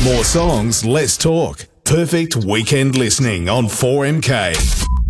More songs, less talk. Perfect weekend listening on 4MK.